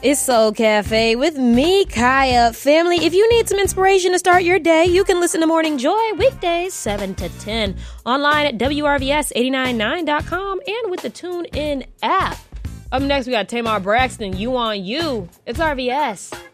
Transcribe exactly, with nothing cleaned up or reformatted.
It's Soul Cafe with me, Kaya. Family, if you need some inspiration to start your day, you can listen to Morning Joy weekdays seven to ten. Online at W R V S eight nine nine dot com and with the TuneIn app. Up next, we got Tamar Braxton, You on You. It's R V S.